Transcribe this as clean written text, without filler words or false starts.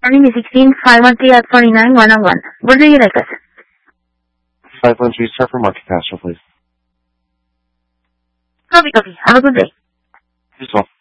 Morning is 16, 513 at 49, 101. Where do you like us? 513, start for Market Pastor, please. Copy. Have a good day. Yourself.